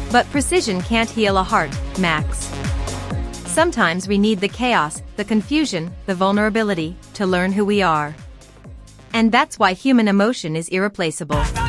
But precision can't heal a heart, Max. Sometimes we need the chaos, the confusion, the vulnerability, to learn who we are. And that's why human emotion is irreplaceable.